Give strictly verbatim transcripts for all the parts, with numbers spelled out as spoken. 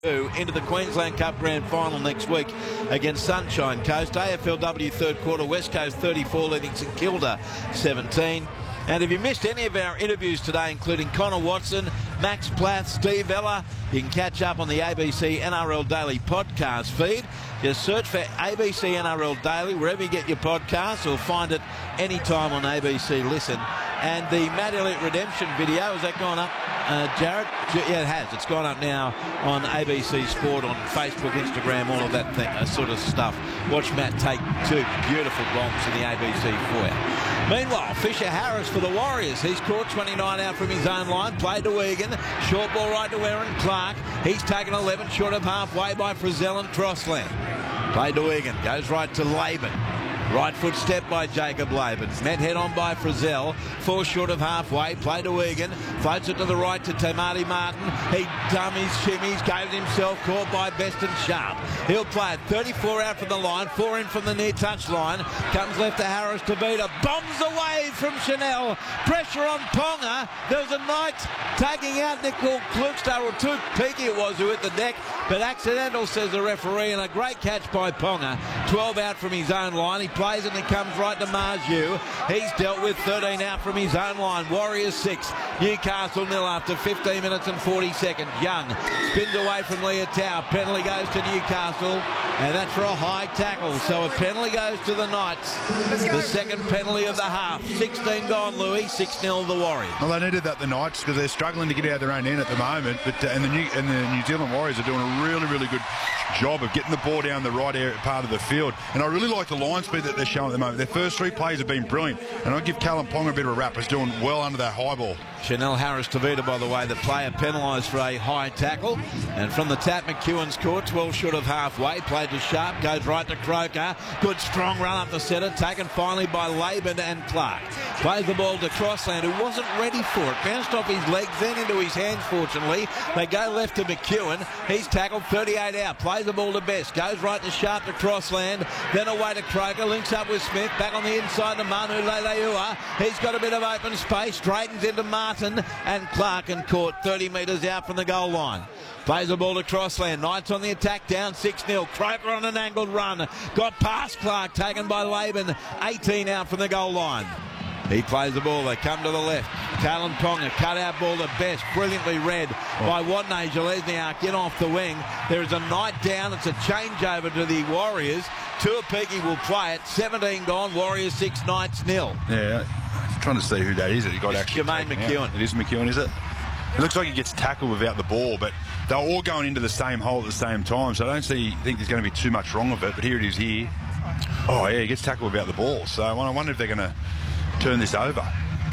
Into the Queensland Cup Grand Final next week against Sunshine Coast. A F L W third quarter, West Coast thirty-four leading St Kilda seventeen. And if you missed any of our interviews today, including Connor Watson, Max Plath, Steve Ella, you can catch up on the A B C N R L Daily podcast feed. Just search for A B C N R L Daily wherever you get your podcasts, or find it anytime on A B C Listen. And the Matt Elliott Redemption video, has that gone up, uh, Jared? Yeah, it has. It's gone up now on A B C Sport, on Facebook, Instagram, all of that thing, uh, sort of stuff. Watch Matt take two beautiful bombs in the A B C foyer. Meanwhile, Fisher Harris for the Warriors. He's caught twenty-nine out from his own line. Played to Egan. Short ball right to Aaron Clark. He's taken eleven short of halfway by Frizzell and Crossland. Played to Egan. Goes right to Laban. Right foot step by Jacob Laban. Met head on by Frizzell. Four short of halfway. Play to Egan. Floats it to the right to Tamati Martin. He dummies, shimmies, goes himself. Caught by Best and Sharp. He'll play it. thirty-four out from the line. Four in from the near touch line. Comes left to Harris to Vida. Bombs away from Chanel. Pressure on Ponga. There was a Knight tagging out Nicole Klukstad, or too peaky it was, who hit the deck. But accidental, says the referee, and a great catch by Ponga. twelve out from his own line. He plays it and it comes right to Marju. He's dealt with thirteen out from his own line. Warriors six, Newcastle nil after fifteen minutes and forty seconds. Young spins away from Leotau. Penalty goes to Newcastle, and that's for a high tackle. So a penalty goes to the Knights. The second penalty of the half. sixteen gone, Louis. six nil the Warriors. Well, they needed that, the Knights, because they're struggling to get out of their own end at the moment. But uh, and the New and the New Zealand Warriors are doing a really, really good job of getting the ball down the right area, part of the field. And I really like the line speed that they're showing at the moment. Their first three plays have been brilliant, and I'll give Callum Ponga a bit of a rap. He's doing well under that high ball. Chanel Harris Tavita, by the way, the player penalised for a high tackle. And from the tap, McEwen's caught, twelve short of halfway. Played to Sharp, goes right to Croker. Good strong run up the centre, taken finally by Laban and Clark. Plays the ball to Crossland, who wasn't ready for it. Bounced off his legs, then into his hands, fortunately. They go left to McEwen. He's tackled, thirty-eight out. Plays the ball to Best. Goes right to Sharp to Crossland. Then away to Croker. Links up with Smith. Back on the inside to Manu Leleua. He's got a bit of open space. Straightens into Martin and Clark, and caught thirty metres out from the goal line. Plays the ball to Crossland. Knights on the attack, down six nil. Croker on an angled run. Got past Clark, taken by Laban. eighteen out from the goal line. He plays the ball. They come to the left. Callum Ponga, cut out ball to Best. Brilliantly read oh. by Watney Jelesniak in off the wing. There is a Knight down. It's a changeover to the Warriors. Tuapiki will play it. seventeen gone. Warriors six, Knights nil. Yeah, I'm trying to see who that is. That he got it's actually Jermaine McEwen. Out. It is McEwen, is it? It looks like he gets tackled without the ball, but they're all going into the same hole at the same time, so I don't see think there's going to be too much wrong with it. But here it is here. Oh, yeah, he gets tackled without the ball. So I wonder if they're going to turn this over.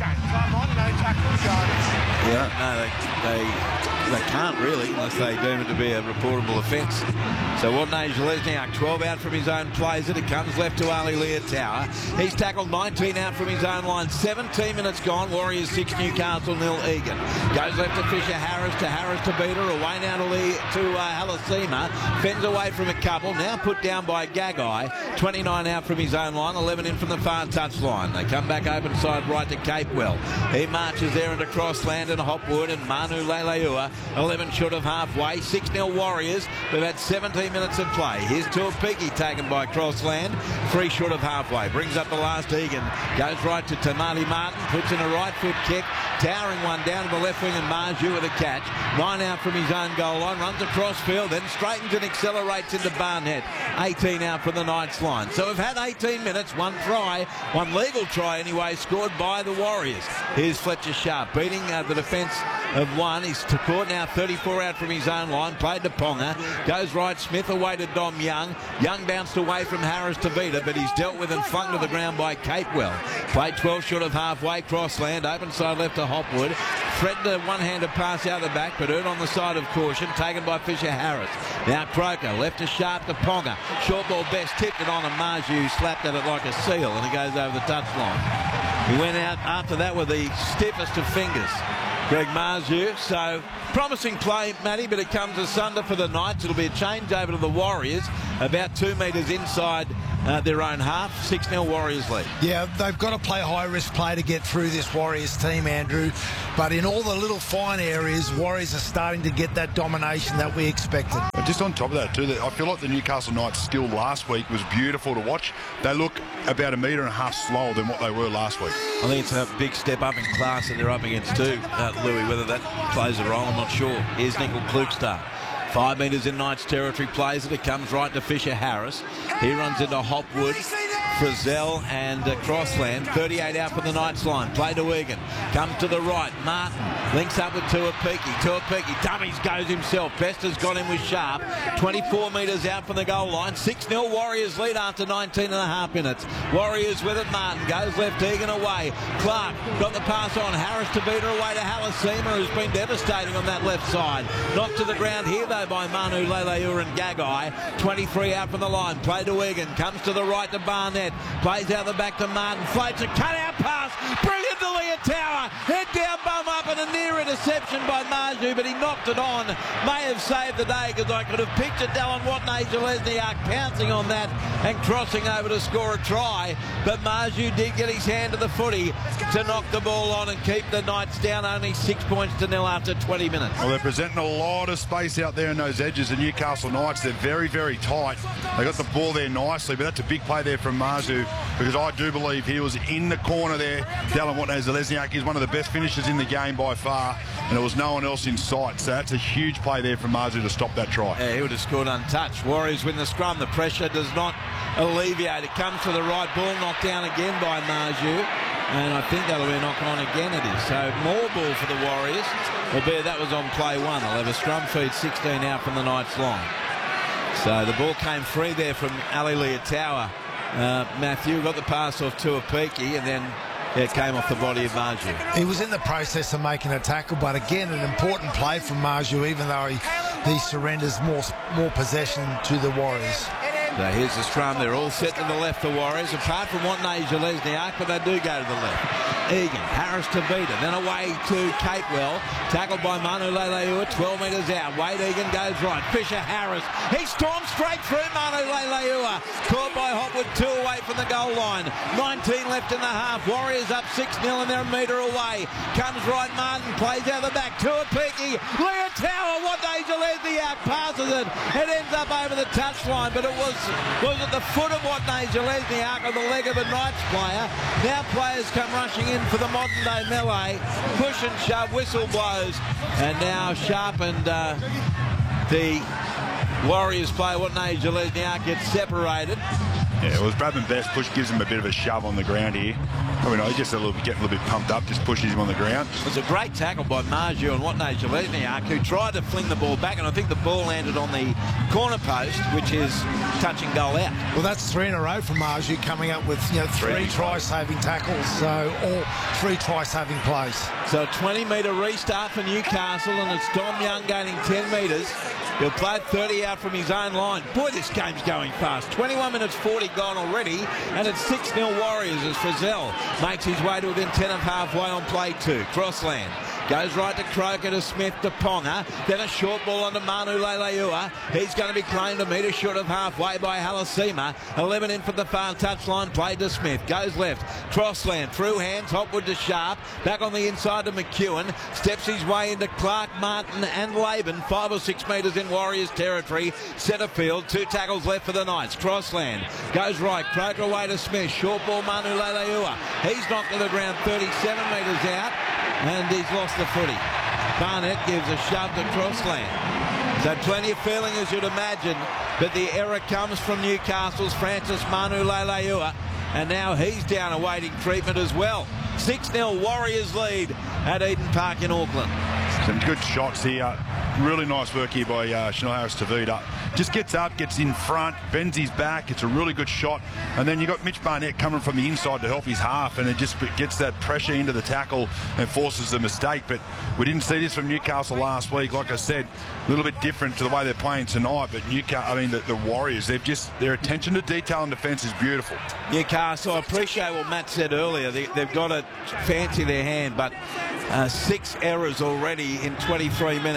Yeah, no, they, they, they can't really, unless they deem it to be a reportable offence. So Watney Jelesniak, twelve out from his own, plays it. It comes left to Ali Leotau. He's tackled nineteen out from his own line. seventeen minutes gone. Warriors six, Newcastle nil, Egan. Goes left to Fisher Harris, to Harris to Beta. Away now to, Lee, to uh, Halasima. Fends away from a couple. Now put down by Gagai. twenty-nine out from his own line. eleven in from the far touch line. They come back open side right to Capewell. He marches there into Crossland and Hopwood and Manu Leleua. eleven short of halfway. six nil Warriors. We've had seventeen minutes of play. Here's Tuapiki taken by Crossland. Three short of halfway. Brings up the last Egan. Goes right to Tamati Martin. Puts in a right foot kick. Towering one down to the left wing, and Marju with a catch. Nine out from his own goal line. Runs across field. Then straightens and accelerates into Barnett. eighteen out from the Knights line. So we've had eighteen minutes. One try. One legal try anyway. Scored by the Warriors. Here's Fletcher Sharp beating uh, the defence of one. He's caught now thirty-four out from his own line. Played to Ponga. Goes right. Smith away to Dom Young. Young bounced away from Harris to Vida, but he's dealt with and flung to the ground by Capewell. Played twelve short of halfway. Crossland. Open side left to Hopwood. Threatened a one-handed pass out the back, but earned on the side of caution. Taken by Fisher Harris. Now Croker. Left to Sharp to Ponga. Short ball Best. Tipped it on, and Marju slapped at it like a seal, and it goes over the touchline. He went out after that with the stiffest of fingers, Greg Marju. So promising play, Matty, but it comes asunder for the Knights. It'll be a change over to the Warriors. about two metres inside uh, their own half. six nil Warriors lead. Yeah, they've got to play high-risk play to get through this Warriors team, Andrew. But in all the little fine areas, Warriors are starting to get that domination that we expected. But just on top of that, too, I feel like the Newcastle Knights' skill last week was beautiful to watch. They look about a metre and a half slower than what they were last week. I think it's a big step up in class that they're up against too, uh, Louis. Whether that plays a role, I'm not sure. Here's Nickel Klukstad. Five metres in Knights territory, plays it. It comes right to Fisher Harris. He runs into Hopwood, Frizzell and uh, Crossland. thirty-eight out from the Knights line. Play to Egan. Comes to the right. Martin links up with Tuapiki. Tuapiki dummies, goes himself. Best has got him with Sharp. twenty-four metres out from the goal line. six nil Warriors lead after nineteen and a half minutes. Warriors with it. Martin goes left. Egan away. Clark got the pass on. Harris to beat her away to Halasima, who's been devastating on that left side. Knocked to the ground here though by Manu Leilua and Gagai. twenty-three out from the line. Play to Egan. Comes to the right to Barnett. Plays out the back to Martin. Floats a cut-out pass. Brilliant to Leotawa. Head down, bum up, and a near interception by Marju, but he knocked it on. May have saved the day because I could have pictured Dallin Watney-Zelezniak pouncing on that and crossing over to score a try. But Marju did get his hand to the footy to knock the ball on and keep the Knights down only six points to nil after twenty minutes. Well, they're presenting a lot of space out there in those edges. The Newcastle Knights, they're very, very tight. They got the ball there nicely, but that's a big play there from Marju, because I do believe he was in the corner there. Dallin Watney-Zelezniak is one of the best finishers in the game by far, and there was no one else in sight. So that's a huge play there from Marju to stop that try. Yeah, he would have scored untouched. Warriors win the scrum. The pressure does not alleviate. It comes to the right, ball knocked down again by Marju, and I think that'll be a knock on again. It is. So more ball for the Warriors, albeit that was on play one. They'll have a scrum feed sixteen out from the Knights line. So the ball came free there from Ali Leotawa. Uh, Matthew got the pass off to Tuapiki, and then it came off the body of Marju. He was in the process of making a tackle, but again, an important play from Marju, even though he, he surrenders more, more possession to the Warriors. So here's the scrum. They're all set to the left, the Warriors, apart from Watney-Zelezniak, but they do go to the left. Egan, Harris to beat it, then away to Capewell, tackled by Manu Leilua, twelve metres out. Wade Egan goes right. Fisher Harris, he storms straight through Manu Leilua, caught by Hopwood, two away from the goal line. nineteen left in the half. Warriors up six nil and they're a metre away. Comes right, Martin plays out the back. Tuapiki, Leotawa, Watney-Zelezniak passes it. It ends up over the touchline, but it was was at the foot of Watney-Zelezniak on the leg of a Knights player. Now players come rushing in for the modern day melee. Push and shove, whistle blows, and now Sharp and uh, the Warriors player Watney-Zelezniak gets separated. Yeah, it was Bradman Best. Push gives him a bit of a shove on the ground here. Probably not, he's just a little bit, getting a little bit pumped up, just pushes him on the ground. It was a great tackle by Marju and Watney-Zelezniak, who tried to fling the ball back, and I think the ball landed on the corner post, which is touch and goal out. Well, that's three in a row from Marju, coming up with you know three, three try-saving tackles, so all three try-saving plays. So a twenty metre restart for Newcastle, and it's Dom Young gaining ten metres. He'll play thirty out from his own line. Boy, this game's going fast. twenty-one minutes forty gone already, and it's six nil Warriors as Frizzell makes his way to within ten of halfway on play two. Crossland goes right to Croker, to Smith, to Ponga. Then a short ball onto Manu Leilua. He's going to be claimed a metre short of halfway by Halasima. eleven in for the far touchline. Played to Smith. Goes left. Crossland through hands. Hopwood to Sharp. Back on the inside to McEwen. Steps his way into Clark, Martin and Laban. Five or six metres in Warriors territory. Centre field. Two tackles left for the Knights. Crossland goes right. Croker away to Smith. Short ball Manu Leilua. He's knocked to the ground thirty-seven metres out. And he's lost the footy. Barnett gives a shove to Crossland. So plenty of feeling, as you'd imagine, but the error comes from Newcastle's Francis Manu Leilua, and now he's down awaiting treatment as well. six nil Warriors lead at Eden Park in Auckland. Some good shots here. Really nice work here by uh, Chanel Harris-Tavita. Just gets up, gets in front, bends his back. It's a really good shot. And then you got Mitch Barnett coming from the inside to help his half, and it just gets that pressure into the tackle and forces the mistake. But we didn't see this from Newcastle last week. Like I said, a little bit different to the way they're playing tonight. But Newcastle, I mean, the, the Warriors, they've just, their attention to detail and defence is beautiful. Newcastle, I appreciate what Matt said earlier. They, they've got to fancy their hand, but uh, six errors already in twenty-three minutes.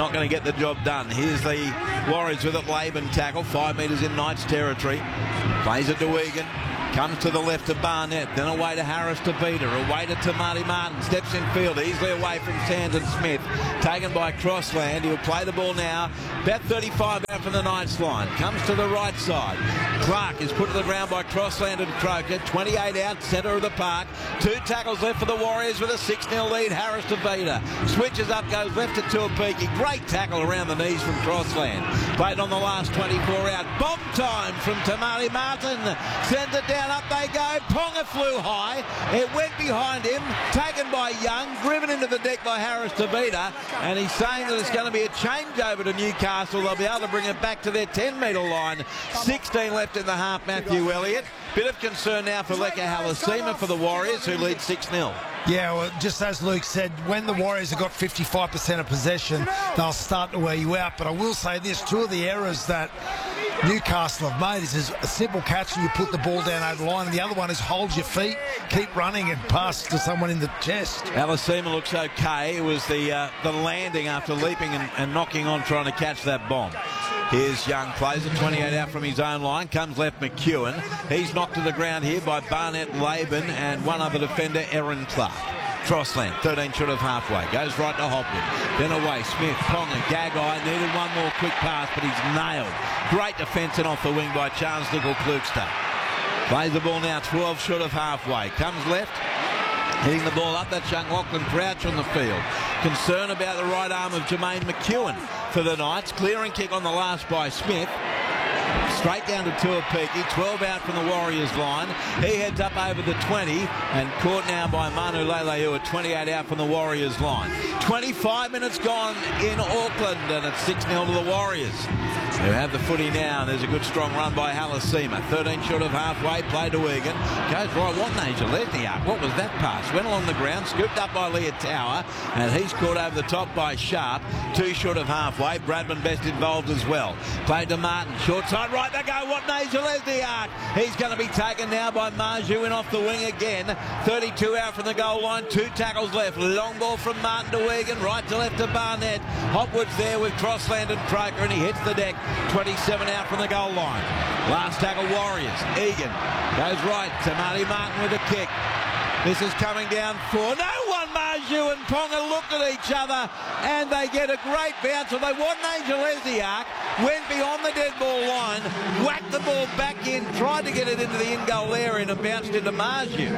not going to get the job done. Here's the Warriors with it. Laban tackle, five metres in Knights territory. Plays it to Wigan. Comes to the left of Barnett, then away to Harris to Peter, away to Tamati Martin, steps in field, easily away from Sandon Smith, taken by Crossland. He'll play the ball now, about thirty-five out from the Knights line, comes to the right side. Clark is put to the ground by Crossland and Croker, twenty-eight out, centre of the park, two tackles left for the Warriors with a six nil lead. Harris to Peter, switches up, goes left to Tuapiki, great tackle around the knees from Crossland, played on the last twenty-four out, bomb time from Tamati Martin, sends it down. Up they go. Ponga flew high. It went behind him. Taken by Young. Driven into the deck by Harris Tavita. And he's saying that it's going to be a changeover to Newcastle. They'll be able to bring it back to their ten metre line. sixteen left in the half. Matthew Elliott. Bit of concern now for Leka Halasima for the Warriors, who lead six nil. Yeah, well, just as Luke said, when the Warriors have got fifty-five percent of possession, they'll start to wear you out. But I will say this, two of the errors that Newcastle have made is a simple catch and you put the ball down over the line, and the other one is hold your feet, keep running and pass to someone in the chest. Halasima looks okay. It was the uh, the landing after leaping and, and knocking on trying to catch that bomb. Here's Young, plays it twenty-eight out from his own line, comes left McEwen. He's knocked to the ground here by Barnett, Laban and one other defender, Aaron Clark. Crossland, thirteen short of halfway, goes right to Hopwood, then away, Smith, Ponga, Gagai, needed one more quick pass, but he's nailed. Great defence and off the wing by Charles Nickel Klukster. Plays the ball now, twelve short of halfway, comes left, hitting the ball up, that's young Lachlan Crouch on the field. Concern about the right arm of Jermaine McEwen for the Knights, clearing kick on the last by Smith. Straight down to Tuapiki, twelve out from the Warriors line. He heads up over the twenty and caught now by Manu Leileu at twenty-eight out from the Warriors line. twenty-five minutes gone in Auckland and it's six nil to the Warriors, who have the footy now. There's a good strong run by Halasima. thirteen short of halfway, played to Wigan. Goes right, Watnager, Lesniak. What was that pass? Went along the ground, scooped up by Leah Tower, and he's caught over the top by Sharp. Two short of halfway. Bradman best involved as well. Played to Martin, short side right, they go, Watnager, Lesniak. He's going to be taken now by Marju in off the wing again. thirty-two out from the goal line, two tackles left. Long ball from Martin to Wigan, right to left to Barnett. Hopwood's there with Crossland and Croker, and he hits the deck. twenty-seven out from the goal line. Last tackle Warriors. Egan goes right to Marty Martin with a kick. This is coming down for no one. Marju and Ponga looked at each other and they get a great bounce. Although Watnager Lesniak went beyond the dead ball line, whacked the ball back in, tried to get it into the in-goal area and bounced into Marju.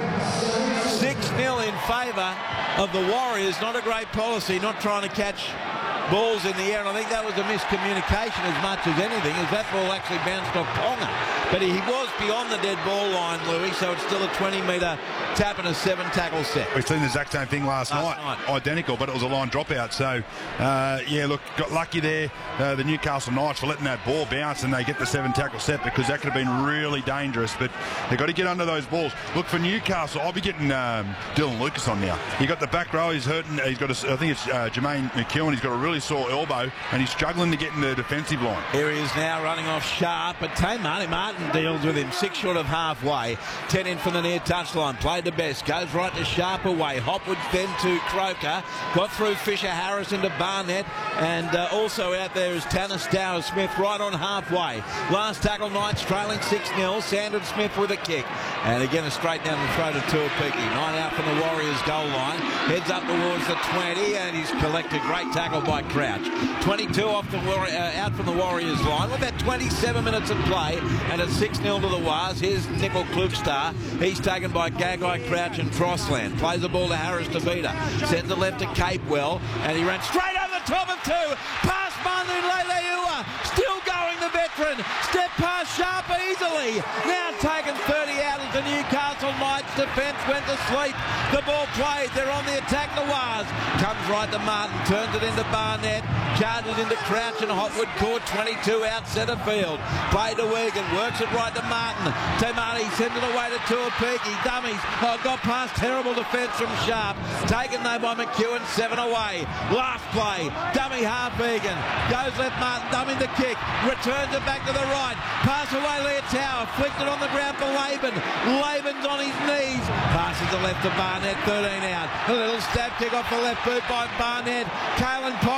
six nil in favour of the Warriors. Not a great policy, not trying to catch balls in the air, and I think that was a miscommunication as much as anything, as that ball actually bounced off Ponga. But he was beyond the dead ball line, Louis, so it's still a twenty metre tap and a seven tackle set. We've seen the exact same thing last, last night. night, identical, but it was a line dropout. So, uh, yeah, look, got lucky there, uh, the Newcastle Knights, for letting that ball bounce, and they get the seven tackle set, because that could have been really dangerous. But they've got to get under those balls. Look, for Newcastle, I'll be getting um, Dylan Lucas on now. You got the back row, he's hurting. He's got, a, I think it's uh, Jermaine McEwen. He's got a really sore elbow, and he's struggling to get in the defensive line. Here he is now running off Sharp, but Tay Martin Martin deals with him. Six short of halfway. Ten in from the near touchline. Played the best. Goes right to Sharp away. Hopwood then to Croker. Got through Fisher Harris into Barnett. And uh, also out there is Tanner Stower Smith right on halfway. Last tackle, Knights trailing six nil. Sandon Smith with a kick. And again a straight down the throat of Tuapiki. Nine out from the Warriors goal line. Heads up towards the twenty and he's collected. Great tackle by Crouch. twenty-two off the uh, out from the Warriors line. With about twenty-seven minutes of play and it's six nil to the Wars. Here's Nickel Klukstar. He's taken by Gagai, Crouch and Crossland. Plays the ball to Harris Tavita. Sends it left to Capewell and he ran straight over the top of two. Past Manu Leileu. Still going the veteran. Step past Sharp easily. Now taken thirty out as the Newcastle Knights defence went to sleep. The ball played. They're on the attack. The Wars. Comes right to Martin. Turns it into Barnett. Charges into Crouch and Hopwood. Caught twenty-two out centre field. Played to Wigan. Works it right to Martin. Tamati sends it away to Tuapiki. Dummies. Oh, got past terrible defence from Sharp. Taken though by McEwen. Seven away. Last play. Dummy half Egan. Goes left Martin. Dummy the kick. Returns it back to the right. Pass away Leah Tower. Flicked it on the ground for Laban. Laban's on his knees. Passes the left to Barnett. thirteen out. A little stab kick off the left boot by Barnett. Kalen Ponga huffed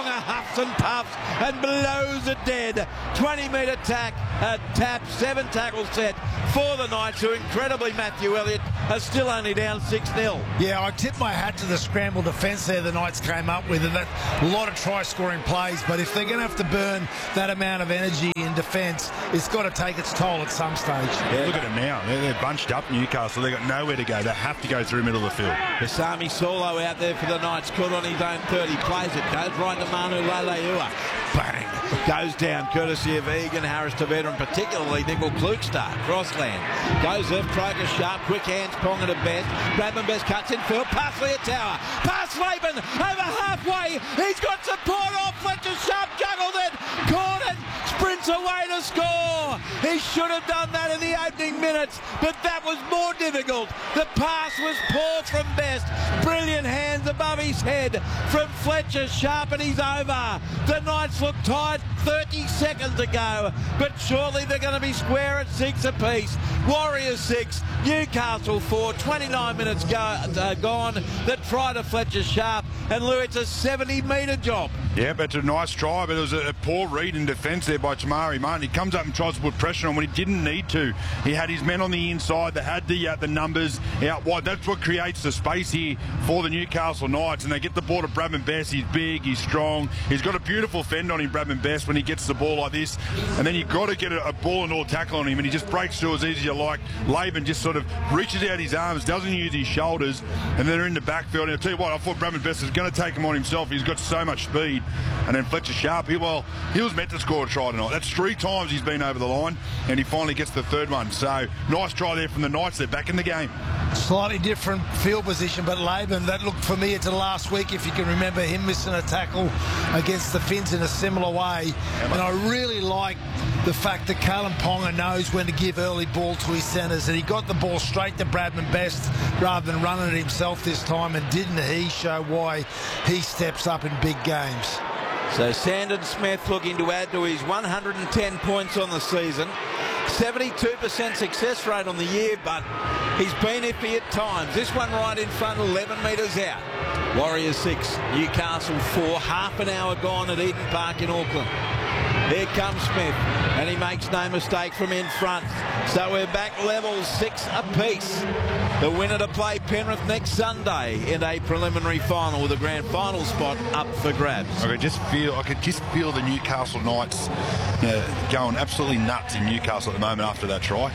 huffs and puffs and blows it dead. twenty metre tack, uh, tap, seven tackle set for the Knights, who incredibly, Matthew Elliott, are still only down six nil. Yeah, I tip my hat to the scramble defence there the Knights came up with, and that a lot of try-scoring plays, but if they're going to have to burn that amount of energy in defence, it's got to take its toll at some stage. Yeah, look at them now. They're, they're bunched up, Newcastle. They've got nowhere to go. They have to go through the middle of the field. Pasami Saulo out there for the Knights, caught on his own thirty, plays it, goes right to Manu Leilua. Bang! Goes down, courtesy of Egan, Harris Taveta, and particularly Nickel Klukstar. Crossland. Goes up, Croker sharp, quick hands, Ponga to Best. Bradman Best cuts in field, pass Leotower. Pass Laban, over halfway. He's got support off, Fletcher Sharp juggled it. Caught it, sprints away to score. He should have done that in the opening minutes, but that was more difficult. The pass was poor from Best. Brilliant hands above his head from Fletcher Sharp, and he's over. The Knights look tired, thirty seconds to go, but surely they're going to be square at six apiece. Warriors six, Newcastle four, twenty-nine minutes go, uh, gone. The try to Fletcher Sharp, and Lou, it's a seventy metre job. Yeah, but it's a nice try, but it was a, a poor read in defence there by Tamari Martin. He comes up and tries to put pressure on when he didn't need to. He had his men on the inside. They had the uh, the numbers out wide. That's what creates the space here for the Newcastle Knights, and they get the ball to Bradman Best. He's big, he's strong. He's got a beautiful fend on him, Bradman Best, when he gets the ball like this. And then you've got to get a, a ball and all tackle on him, and he just breaks through as easy as you like. Laban just sort of reaches out his arms, doesn't use his shoulders, and then they're in the backfield. And I'll tell you what, I thought Bradman Best was going to take him on himself. He's got so much speed. And then Fletcher Sharp, he, well, he was meant to score a try tonight. That's three times he's been over the line, and he finally gets the third one. So, nice try there from the Knights. They're back in the game. Slightly different field position, but Laban, that looked familiar to last week, if you can remember him missing a tackle against the Finns in a similar way. And I really like the fact that Kalen Ponga knows when to give early ball to his centres, and he got the ball straight to Bradman Best rather than running it himself this time, and didn't he show why he steps up in big games. So Sandon Smith looking to add to his one hundred ten points on the season. seventy-two percent success rate on the year, but he's been iffy at times. This one right in front, eleven metres out. Warriors six, Newcastle four, half an hour gone at Eden Park in Auckland. Here comes Smith, and he makes no mistake from in front. So we're back level six apiece. The winner to play Penrith next Sunday in a preliminary final with a grand final spot up for grabs. I could just feel, I could just feel the Newcastle Knights you know, going absolutely nuts in Newcastle at the moment after that try.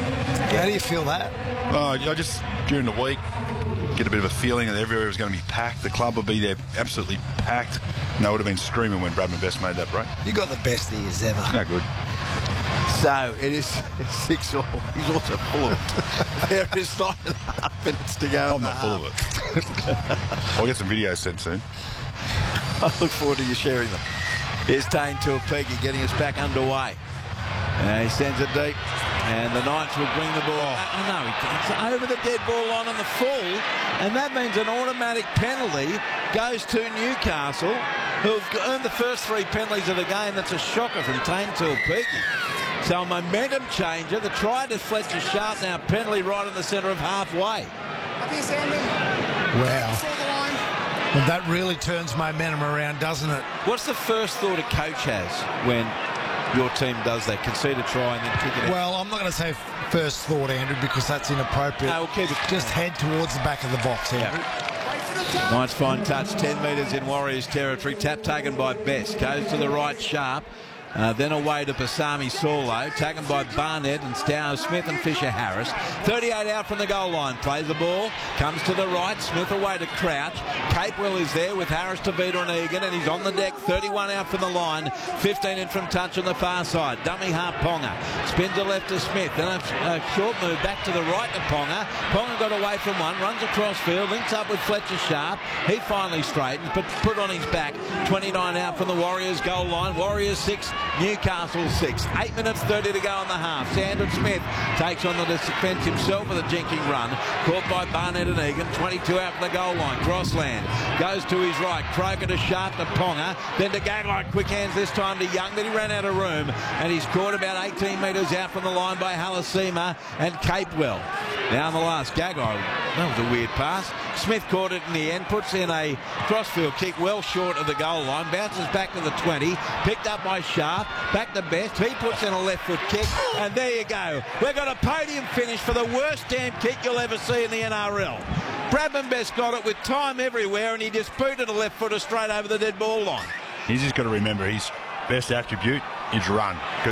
How do you feel that? Uh, I just, during the week, get a bit of a feeling that everywhere was going to be packed. The club will be there absolutely packed. And they would have been screaming when Bradman Best made that break. You got the best ears ever. No good. So it is six all. He's also full of it. There is nine and a half minutes to go. I'm not full of it. I'll get some videos sent soon. I look forward to you sharing them. Here's Tane Tuapiki getting us back underway. Uh, he sends it deep, and the Knights will bring the ball. Oh, oh no, it's over the dead ball line on the full, and that means an automatic penalty goes to Newcastle, who've earned the first three penalties of the game. That's a shocker from Tane Tuapiki. So a momentum changer. The try to Fletcher Sharp, now penalty right in the centre of halfway. Wow. Well, that really turns momentum around, doesn't it? What's the first thought a coach has when your team does that? Concede a try and then kick it out? Well, I'm not going to say first thought, Andrew, because that's inappropriate. No, we'll keep it. Just head towards the back of the box, Andrew. Yeah. Nice fine touch, ten metres in Warriors territory. Tap taken by Best. Goes to the right, Sharp. Uh, then away to Pasami Saulo, taken by Barnett and Stow, Smith and Fisher Harris. thirty-eight out from the goal line, plays the ball, comes to the right, Smith away to Crouch. Capewell is there with Harris, Taveta and Egan, and he's on the deck, thirty-one out from the line, fifteen in from touch on the far side. Dummy half Ponga, spins the left to Smith, then a, a short move back to the right to Ponga. Ponga got away from one, runs across field, links up with Fletcher Sharp. He finally straightens, but put on his back. twenty-nine out from the Warriors goal line. Warriors six, Newcastle six. Eight minutes thirty to go on the half. Sandon Smith takes on the defence himself with a jinking run. Caught by Barnett and Egan. twenty-two out from the goal line. Crossland goes to his right. Croker to Sharp to Ponga. Then to Gagai. Quick hands this time to Young, but he ran out of room. And he's caught about eighteen metres out from the line by Halasima and Capewell. Down the last, Gagai. That was a weird pass. Smith caught it in the end, puts in a crossfield kick well short of the goal line, bounces back to the twenty, picked up by Sharp, back to Best. He puts in a left foot kick, and there you go. We've got a podium finish for the worst damn kick you'll ever see in the N R L. Bradman Best got it with time everywhere, and he just booted a left footer straight over the dead ball line. He's just got to remember his best attribute is run.